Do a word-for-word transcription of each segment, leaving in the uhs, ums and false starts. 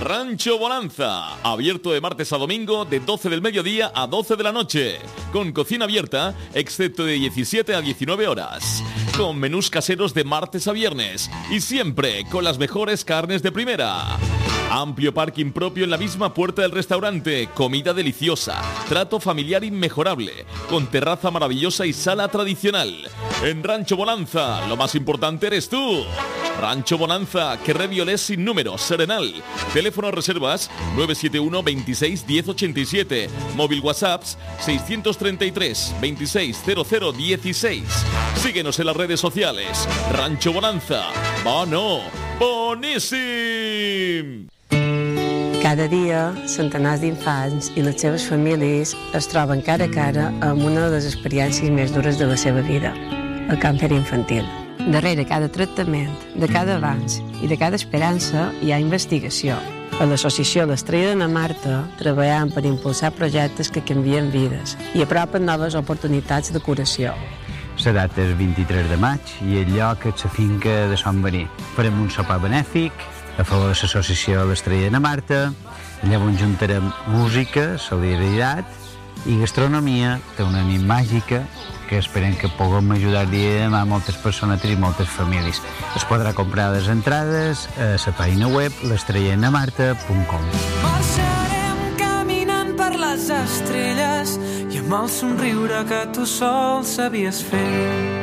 Rancho Bonanza, abierto de martes a domingo de doce del mediodía a doce de la noche, con cocina abierta, excepto de diecisiete a diecinueve horas, con menús caseros de martes a viernes y siempre con las mejores carnes de primera. Amplio parking propio en la misma puerta del restaurante, comida deliciosa, trato familiar inmejorable, con terraza maravillosa y sala tradicional. En Rancho Bonanza, lo más importante eres tú. Rancho Bonanza, Carrer Violés sin número, Serenal. Teléfono reservas nueve siete uno, veintiséis, diez ochenta y siete. Móvil WhatsApps seiscientos treinta y tres, veintiséis, cero cero dieciséis. Síguenos en las redes sociales. Rancho Bonanza. Bono, boníssim! Cada dia, centenars d'infants i les seves famílies es troben cara a cara amb una de les experiències més dures de la seva vida, el càncer infantil. Darrere cada tractament, de cada avanç i de cada esperança hi ha investigació. A l'associació L'Estrella d'Anna Marta treballem per impulsar projectes que canvien vides i apropen noves oportunitats de curació. La data és vint-i-tres de maig i el lloc és la finca de Sant Bení. Farem un sopar benèfic a favor de l'associació L'Estrella d'Anna Marta. Allà on juntarem música, solidaritat i gastronomia. Té una nit màgica que esperem que puguem ajudar dia de demà a moltes persones i moltes famílies. Es podrà comprar les entrades a la pàgina web l'estrella d'anna marta punt com. Marxarem caminant per les estrelles i amb el somriure que tu sol sabies fer.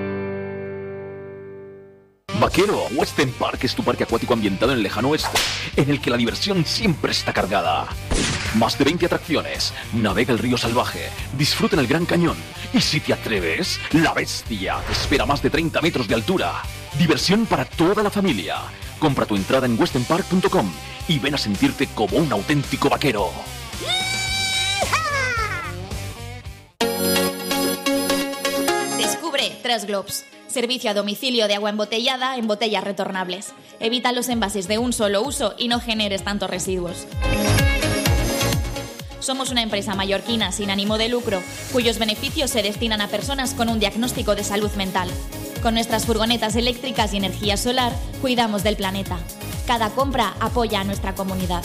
Vaquero, Western Park es tu parque acuático ambientado en el lejano oeste, en el que la diversión siempre está cargada. Más de veinte atracciones, navega el río salvaje, disfruta en el Gran Cañón y si te atreves, la bestia te espera a más de treinta metros de altura. Diversión para toda la familia. Compra tu entrada en western park punto com y ven a sentirte como un auténtico vaquero. Descubre Tres Globs. Servicio a domicilio de agua embotellada en botellas retornables. Evita los envases de un solo uso y no generes tantos residuos. Somos una empresa mallorquina sin ánimo de lucro, cuyos beneficios se destinan a personas con un diagnóstico de salud mental. Con nuestras furgonetas eléctricas y energía solar, cuidamos del planeta. Cada compra apoya a nuestra comunidad.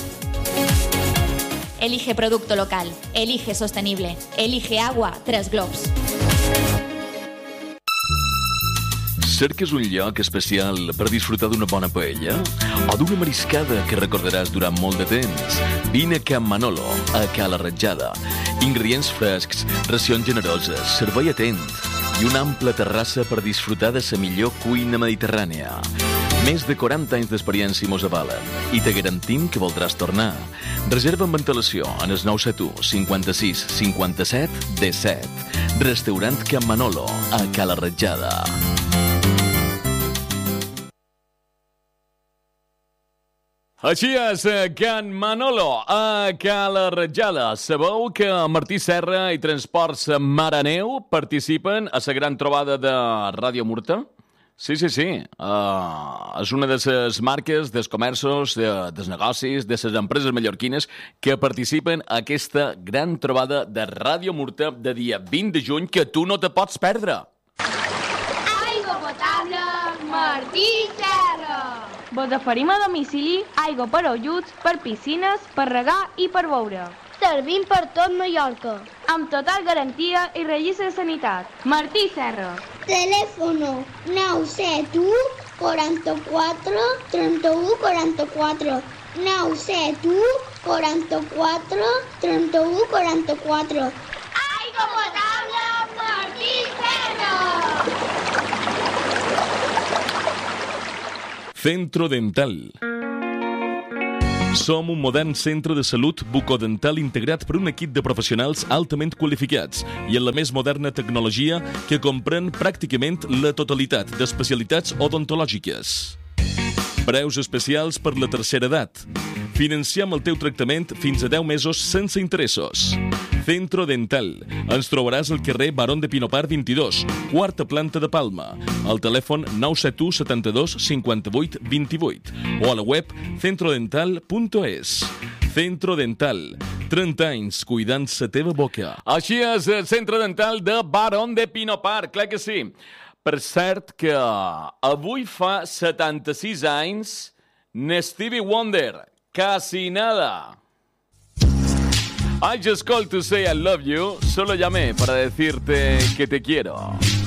Elige producto local, elige sostenible, elige agua Tres Globs. Cerques un lloc especial per disfrutar d'una bona paella o d'una mariscada que recordaràs durant molt de temps? Vine a Can Manolo, a Cala Ratjada. Ingredients frescs, racions generoses, servei atent i una ampla terrassa per disfrutar de la millor cuina mediterrània. Més de quaranta anys d'experiència mos avalen i te garantim que voldràs tornar. Reserva amb antelació en el nou set u, cinquanta-sis, cinquanta-set, disset. Restaurant Can Manolo, a Cala Ratjada. Així és, Can Manolo, a Cala Ratjada. Sabeu que Martí Serra i Transports Maraneu participen a la gran trobada de Ràdio Murta? Sí, sí, sí. Uh, és una de les marques, dels comerços, de, dels negocis, de les empreses mallorquines que participen a aquesta gran trobada de Ràdio Murta de dia vint de juny que tu no te pots perdre. Aigua potable, Martí Serra. Vos oferim a domicili aigua per ulls, per piscines, per regar i per beure. Servim per tot Mallorca. Amb total garantia i registre de sanitat. Martí Serra. Teléfono nou set u, quaranta-quatre, trenta-u, quaranta-quatre. nou set u, quaranta-quatre, trenta-u, quaranta-quatre. Aigua potable, Martí Serra. Centro Dental. Som un modern centre de salut bucodental integrat per un equip de professionals altament qualificats i en la més moderna tecnologia que comprèn pràcticament la totalitat d'especialitats odontològiques. Preus especials per la tercera edat. Financiem el teu tractament fins a deu mesos sense interessos. Centro Dental. Ens trobaràs al carrer Barón de Pinopar vint-i-dos, quarta planta de Palma. Al telèfon nou set u, setanta-dos, cinquanta-vuit, vint-i-vuit o a la web centrodental punt es. Centro Dental. trenta anys cuidant la teva boca. Així és el Centre Dental de Barón de Pinopar, clar que sí. Per cert que avui fa setanta-sis anys n'Stevie Wonder, casi nada. I just called to say I love you. Solo llamé para decirte que te quiero.